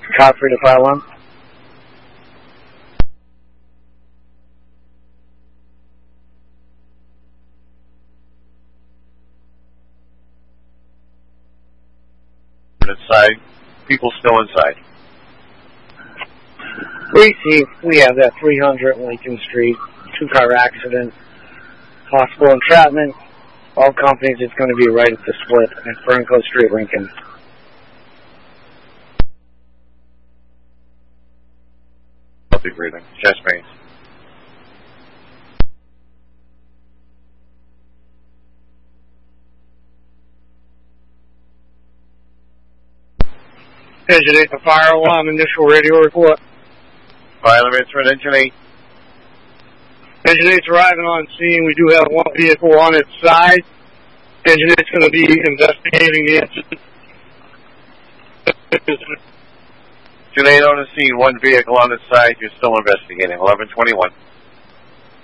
Copy to fire alarm. Inside. People still inside. We have that 300 Lincoln Street, 2-car accident, possible entrapment. All companies, it's going to be right at the split at Fernco Street, Lincoln. Healthy breathing. Chest pains. Engine 8 to fire alarm, initial radio report. Fire alarm instrument, engine 8. Engine 8's arriving on scene. We do have one vehicle on its side. Engine 8's going to be investigating the incident. Engine 8 on the scene, one vehicle on its side. You're still investigating. 1121.